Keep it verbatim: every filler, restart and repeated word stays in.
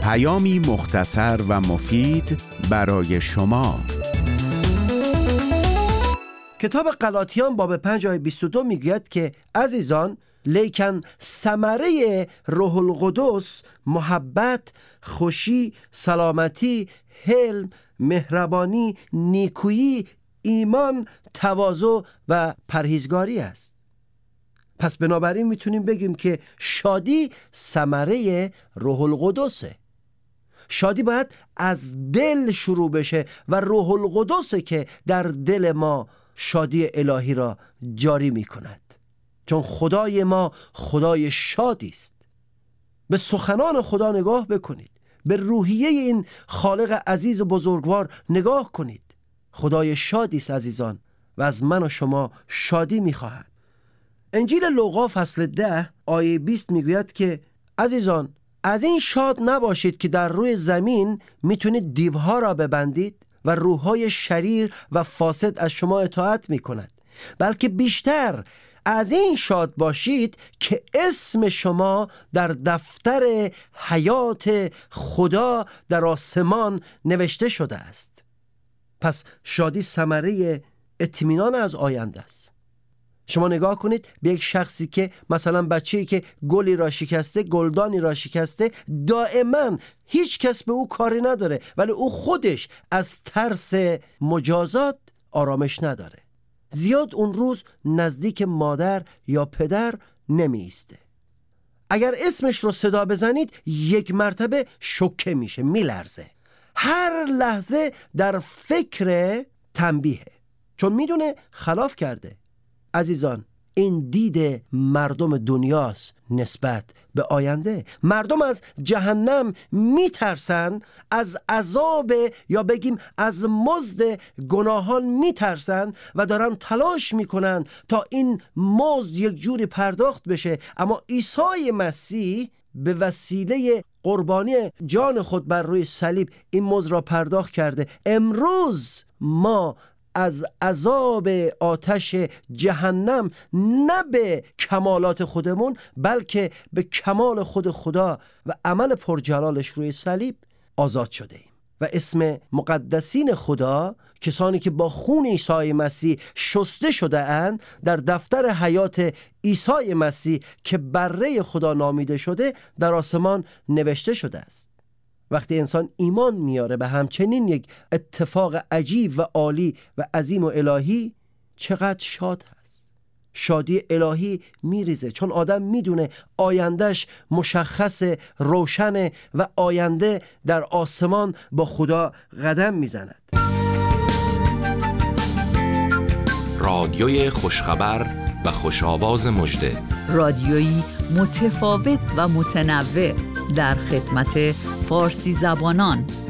پیامی مختصر و مفید برای شما. کتاب غلاطیان باب پنج آیه بیست و دو میگوید که عزیزان، لیکن ثمره روح القدس محبت، خوشی، سلامتی، حلم، مهربانی، نیکویی، ایمان، تواضع و پرهیزگاری است. پس بنابراین میتونیم بگیم که شادی ثمره روح القدسه. شادی باید از دل شروع بشه و روح القدسه که در دل ما شادی الهی را جاری میکند، چون خدای ما خدای شادی است. به سخنان خدا نگاه بکنید، به روحیه این خالق عزیز و بزرگوار نگاه کنید. خدای شادی است عزیزان و از من و شما شادی میخواهد. انجیل لوقا فصل ده آیه بیست میگوید که عزیزان، از این شاد نباشید که در روی زمین میتونید دیوها را ببندید و روحهای شریر و فاسد از شما اطاعت میکند، بلکه بیشتر از این شاد باشید که اسم شما در دفتر حیات خدا در آسمان نوشته شده است. پس شادی ثمره اطمینان از آینده است. شما نگاه کنید به یک شخصی که مثلا بچه‌ای که گلی را شکسته، گلدانی را شکسته، دائما هیچ کس به او کاری نداره، ولی او خودش از ترس مجازات آرامش نداره. زیاد اون روز نزدیک مادر یا پدر نمی ایسته. اگر اسمش رو صدا بزنید یک مرتبه شوکه میشه، میلرزه. هر لحظه در فکر تنبیه، چون میدونه خلاف کرده. عزیزان، این دید مردم دنیاست نسبت به آینده. مردم از جهنم میترسن، از عذاب یا بگیم از مزد گناهان میترسن و دارن تلاش میکنن تا این مزد یک جوری پرداخت بشه. اما عیسی مسیح به وسیله قربانی جان خود بر روی صلیب این مزد را پرداخت کرده. امروز ما از عذاب آتش جهنم نه به کمالات خودمون بلکه به کمال خود خدا و عمل پرجلالش روی صلیب آزاد شده ایم و اسم مقدسین خدا، کسانی که با خون عیسی مسیح شسته شده اند، در دفتر حیات عیسی مسیح که بره خدا نامیده شده در آسمان نوشته شده است. وقتی انسان ایمان میاره به همچنین یک اتفاق عجیب و عالی و عظیم و الهی، چقدر شاد هست. شادی الهی میریزه، چون آدم میدونه آیندهش مشخص، روشنه و آینده در آسمان با خدا قدم میزند. رادیوی خوشخبر و خوشآواز مژده، رادیویی متفاوت و متنوع در خدمت فارسی زبانان